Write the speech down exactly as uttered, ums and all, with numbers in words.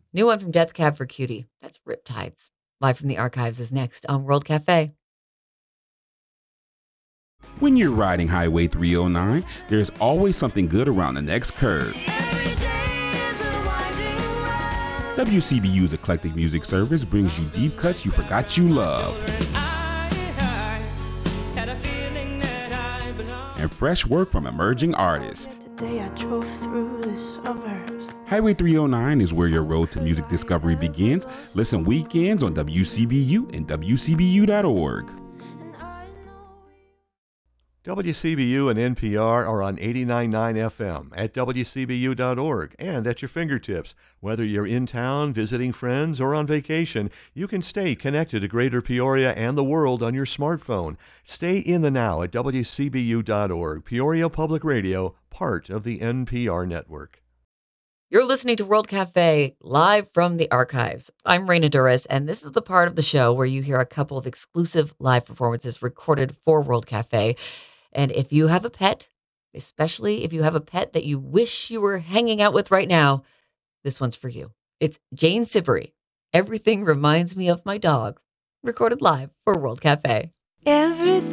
New one from Death Cab for Cutie. That's Riptides. Live from the Archives is next on World Cafe. When you're riding Highway three oh nine, there's always something good around the next curve. W C B U's eclectic music service brings you deep cuts you forgot you love. And fresh work from emerging artists. Today I drove through the suburbs. Highway three oh nine is where your road to music discovery begins. Listen weekends on W C B U and W C B U dot org. W C B U and N P R are on eighty-nine point nine F M at W C B U dot org and at your fingertips. Whether you're in town, visiting friends, or on vacation, you can stay connected to Greater Peoria and the world on your smartphone. Stay in the now at W C B U dot org. Peoria Public Radio, part of the N P R network. You're listening to World Cafe, live from the Archives. I'm Raina Duras, and this is the part of the show where you hear a couple of exclusive live performances recorded for World Cafe. And if you have a pet, especially if you have a pet that you wish you were hanging out with right now, this one's for you. It's Jane Siberry. Everything Reminds Me of My Dog, recorded live for World Cafe. Everything